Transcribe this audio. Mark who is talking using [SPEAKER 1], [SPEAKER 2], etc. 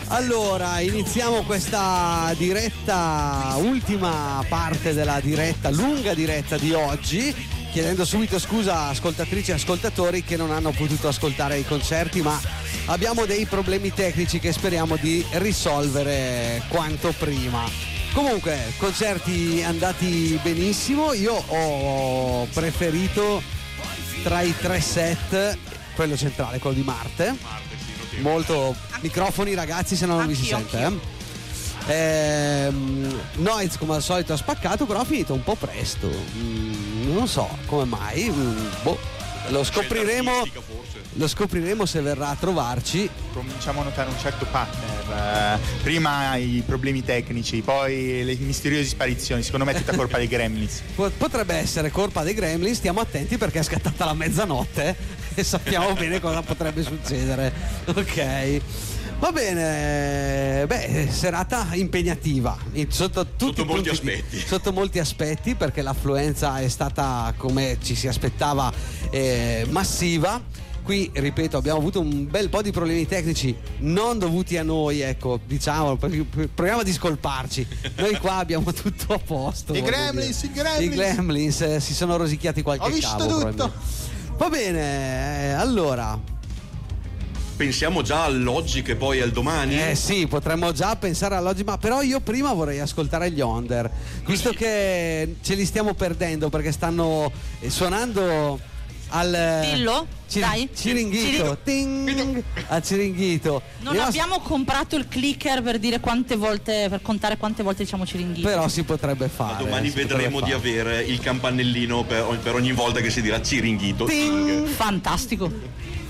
[SPEAKER 1] Allora, iniziamo questa diretta, ultima parte della diretta, lunga diretta di oggi, chiedendo subito scusa a ascoltatrici e ascoltatori che non hanno potuto ascoltare i concerti, ma abbiamo dei problemi tecnici che speriamo di risolvere quanto prima. Comunque, concerti andati benissimo, io ho preferito tra i 3 set quello centrale, quello di Marte. Molto microfoni ragazzi, se no non vi si sente. Noiz come al solito ha spaccato, però ha finito un po' presto. Non so come mai. Lo scopriremo se verrà a trovarci.
[SPEAKER 2] Cominciamo a notare un certo partner. Prima i problemi tecnici, poi le misteriose sparizioni. Secondo me è tutta colpa dei Gremlins.
[SPEAKER 1] Potrebbe essere colpa dei Gremlins, stiamo attenti perché è scattata la mezzanotte e sappiamo bene cosa potrebbe succedere. Ok. Va bene, serata impegnativa sotto molti aspetti, perché l'affluenza è stata, come ci si aspettava, massiva. Qui, ripeto, abbiamo avuto un bel po' di problemi tecnici non dovuti a noi, ecco, diciamo, proviamo a discolparci. Noi qua abbiamo tutto a posto.
[SPEAKER 2] I
[SPEAKER 1] Gremlins si sono rosicchiati qualche cavo.
[SPEAKER 2] Ho visto tutto.
[SPEAKER 1] Va bene, allora
[SPEAKER 3] pensiamo già all'oggi che poi è il domani?
[SPEAKER 1] Sì, potremmo già pensare all'oggi, ma però io prima vorrei ascoltare gli Onder, visto che ce li stiamo perdendo perché stanno suonando al
[SPEAKER 4] Dillo, dai.
[SPEAKER 1] Ciringhito. Ting, al Ciringhito.
[SPEAKER 4] Non abbiamo comprato il clicker per dire quante volte, per contare quante volte diciamo Ciringhito.
[SPEAKER 1] Però si potrebbe fare.
[SPEAKER 3] Ma domani vedremo di avere il campanellino per ogni volta che si dirà Ciringhito.
[SPEAKER 1] Ting.
[SPEAKER 4] Fantastico.